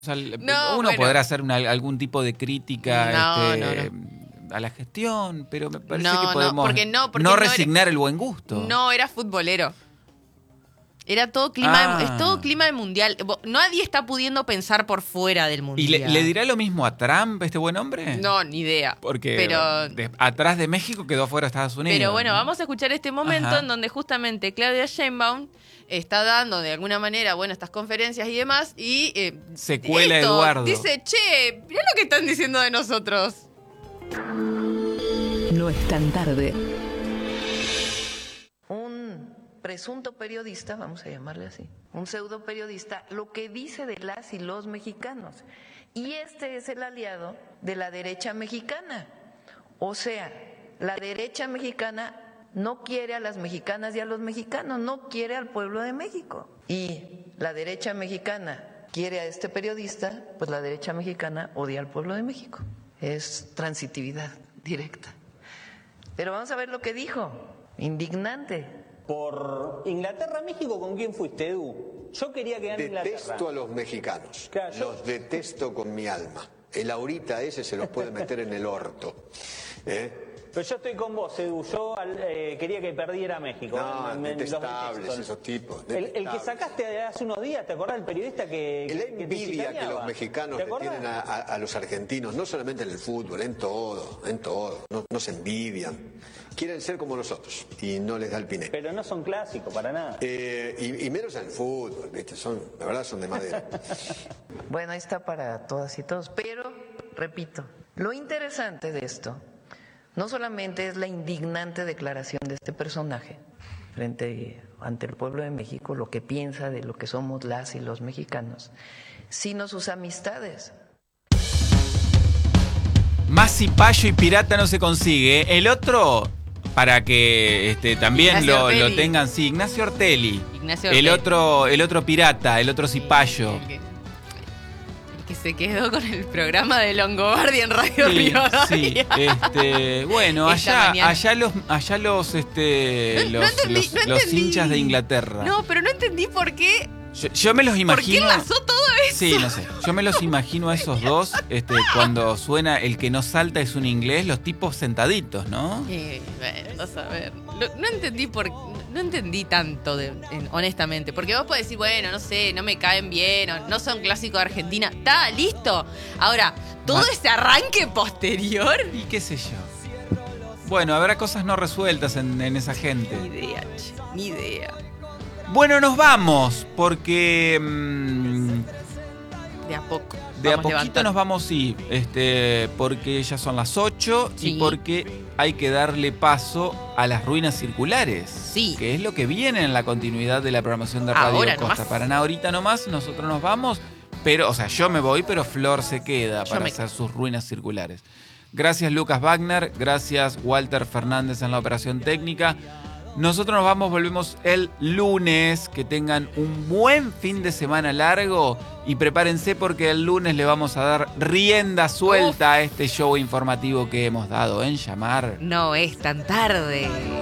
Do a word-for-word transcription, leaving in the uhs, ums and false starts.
O sea, No, uno bueno. podrá hacer una, algún tipo de crítica No, este, no, no. a la gestión, pero me parece No, que no, podemos porque no, porque no no resignar era- el buen gusto. No era futbolero. Era todo clima, Ah. de, es todo clima de mundial. Bo- Nadie está pudiendo pensar por fuera del ¿Y mundial. le, le dirá lo mismo a Trump, este buen hombre? No, ni idea. Porque pero, de- atrás de México quedó fuera de Estados Unidos. pero bueno, ¿no? vamos a escuchar este momento Ajá. en donde justamente Claudia Sheinbaum está dando de alguna manera, bueno, estas conferencias y demás, y eh, Se cuela esto, Eduardo. dice, che, mirá lo que están diciendo de nosotros. No es tan tarde. Un presunto periodista, vamos a llamarle así, un pseudo periodista, lo que dice de las y los mexicanos. Y este es el aliado de la derecha mexicana. O sea, la derecha mexicana no quiere a las mexicanas y a los mexicanos, no quiere al pueblo de México. Y la derecha mexicana quiere a este periodista, pues la derecha mexicana odia al pueblo de México. Es transitividad directa. Pero vamos a ver lo que dijo, indignante. Por Inglaterra, México, ¿con quién fuiste, Edu? Yo quería que gane Inglaterra. Detesto a los mexicanos, Claro, yo- los detesto con mi alma. El ahorita ese se los puede meter en el orto. ¿eh? Pero yo estoy con vos, Edu. Yo eh, quería que perdiera México. No, Me- me- los detestables detesto. esos tipos. El, el que detestables. sacaste hace unos días, ¿te acordás del periodista que, La que te envidia que chicaneaba? los mexicanos ¿Te le acordás? tienen a, a- a los argentinos, no solamente en el fútbol, en todo, en todo. No, no se envidian. Quieren ser como nosotros y no les da el piné. Pero no son clásicos, para nada. Eh, y, y menos en el fútbol, ¿viste? Son, la verdad son de madera. Bueno, ahí está para todas y todos, pero, repito, lo interesante de esto no solamente es la indignante declaración de este personaje frente ante el pueblo de México, lo que piensa de lo que somos las y los mexicanos, sino sus amistades. Más cipayo y pirata no se consigue. El otro, para que este, también Ignacio lo, lo Ortelli. tengan, sí, Ignacio Ortelli. Ignacio El Ortelli. otro, el otro pirata, el otro cipayo. El que, el que se quedó con el programa de Longobardi en Radio Sí, Rivadavia. sí, este, bueno, Esta allá, mañana. allá los, allá los, este, No- no los, entendí, los- no los entendí. hinchas de Inglaterra. No, pero no entendí por qué. Yo, yo me los ¿Por qué imagino. enlazó todo eso? Sí, no sé. Yo me los imagino a esos dos, este, cuando suena el que no salta es un inglés, los tipos sentaditos, ¿no? Eh, bueno, vas a ver. No, no entendí por no entendí tanto, de, en- honestamente. Porque vos podés decir, bueno, no sé, no me caen bien, o no son clásicos de Argentina. Está, listo. Ahora, todo Ma- ese arranque posterior. Y qué sé yo. Bueno, habrá cosas no resueltas en, en esa Ni gente. idea, che, ni idea. Bueno, nos vamos, porque mm, De a poco. de a vamos poquito levantando. nos vamos, sí, este, porque ya son las ocho Sí. y porque hay que darle paso a las ruinas circulares. Sí. Que es lo que viene en la continuidad de la programación de Radio Ahora Costa nomás. Paraná. Ahorita nomás, nosotros nos vamos, pero, o sea, yo me voy, pero Flor se queda Yo para me- hacer sus ruinas circulares. Gracias Lucas Wagner, gracias Walter Fernández en la operación técnica. Nosotros nos vamos, volvemos el lunes. Que tengan un buen fin de semana largo y prepárense porque el lunes le vamos a dar rienda suelta a este show informativo que hemos dado en llamar. No es tan tarde.